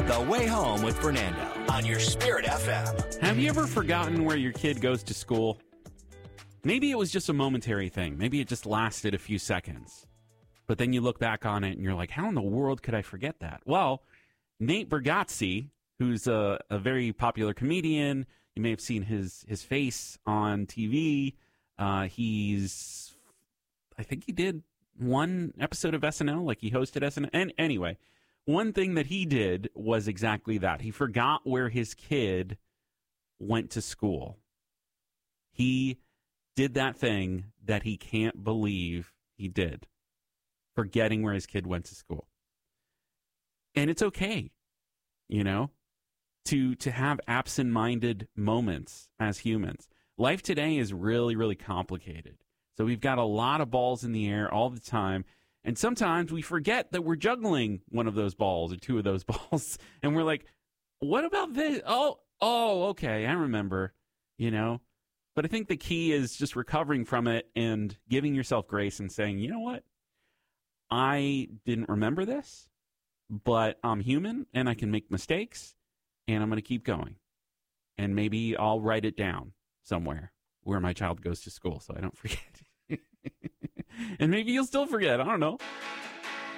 The Way Home with Fernando on your Spirit FM. Have you ever forgotten where your kid goes to school? Maybe it was just a momentary thing. Maybe it just lasted a few seconds. But then you look back on it and you're like, how in the world could I forget that? Well, Nate Bargatze, who's a very popular comedian, you may have seen his face on TV. I think he did one episode of SNL, like he hosted SNL. And anyway, one thing that he did was exactly that. He forgot where his kid went to school. He did that thing that he can't believe he did, forgetting where his kid went to school. And it's okay, you know, to have absent-minded moments as humans. Life today is really, really complicated. So we've got a lot of balls in the air all the time. And sometimes we forget that we're juggling one of those balls or two of those balls. And we're like, what about this? Oh, okay, I remember, you know. But I think the key is just recovering from it and giving yourself grace and saying, you know what? I didn't remember this, but I'm human and I can make mistakes and I'm going to keep going. And maybe I'll write it down somewhere where my child goes to school so I don't forget. And maybe you'll still forget. I don't know.